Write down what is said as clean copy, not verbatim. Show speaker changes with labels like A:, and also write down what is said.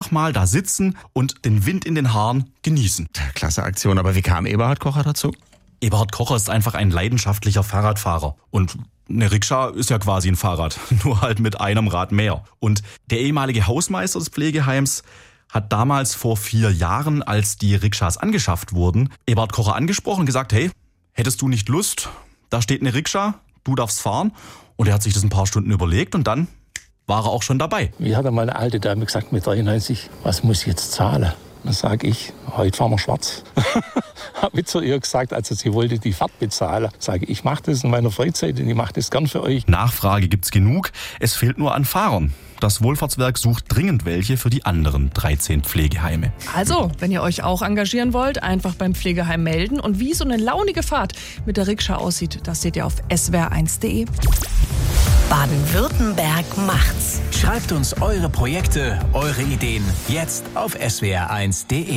A: einfach mal da sitzen und den Wind in den Haaren genießen.
B: Klasse Aktion, aber wie kam Eberhard Kocher dazu?
A: Eberhard Kocher ist einfach ein leidenschaftlicher Fahrradfahrer. Und eine Rikscha ist ja quasi ein Fahrrad, nur halt mit einem Rad mehr. Und der ehemalige Hausmeister des Pflegeheims hat damals vor 4 Jahren, als die Rikschas angeschafft wurden, Eberhard Kocher angesprochen und gesagt, hey, hättest du nicht Lust? Da steht eine Rikscha, du darfst fahren. Und er hat sich das ein paar Stunden überlegt und dann war er auch schon dabei.
C: Wie hat mal eine alte Dame gesagt mit 93, was muss ich jetzt zahlen? Dann sage ich, heute fahren wir schwarz. Habe ich zu ihr gesagt, also sie wollte die Fahrt bezahlen. Sage ich mache das in meiner Freizeit und ich mache das gern für euch.
A: Nachfrage gibt's genug, es fehlt nur an Fahrern. Das Wohlfahrtswerk sucht dringend welche für die anderen 13 Pflegeheime.
D: Also, wenn ihr euch auch engagieren wollt, einfach beim Pflegeheim melden. Und wie so eine launige Fahrt mit der Rikscha aussieht, das seht ihr auf swr1.de.
E: Baden-Württemberg macht's.
F: Schreibt uns eure Projekte, eure Ideen jetzt auf swr1.de.